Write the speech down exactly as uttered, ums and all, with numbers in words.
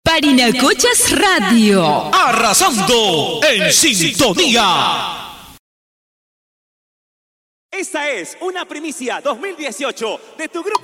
Parinacochas Radio. Arrasando en sintonía. Esta es una primicia dos mil dieciocho de tu grupo.